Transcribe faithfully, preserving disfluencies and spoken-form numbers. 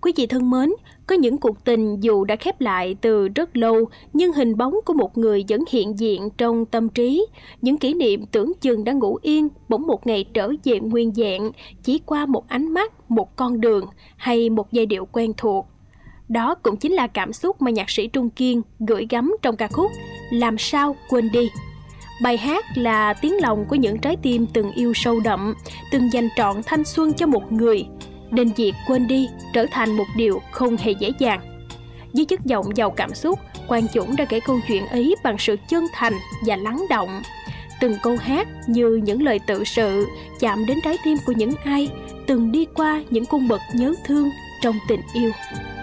Quý vị thân mến, có những cuộc tình dù đã khép lại từ rất lâu, nhưng hình bóng của một người vẫn hiện diện trong tâm trí. Những kỷ niệm tưởng chừng đã ngủ yên, bỗng một ngày trở về nguyên vẹn, chỉ qua một ánh mắt, một con đường hay một giai điệu quen thuộc. Đó cũng chính là cảm xúc mà nhạc sĩ Trung Kiên gửi gắm trong ca khúc Làm Sao Quên Đi. Bài hát là tiếng lòng của những trái tim từng yêu sâu đậm, từng dành trọn thanh xuân cho một người, nên việc quên đi trở thành một điều không hề dễ dàng. Với chất giọng giàu cảm xúc, Quang Dũng đã kể câu chuyện ấy bằng sự chân thành và lắng động. Từng câu hát như những lời tự sự chạm đến trái tim của những ai từng đi qua những cung bậc nhớ thương trong tình yêu.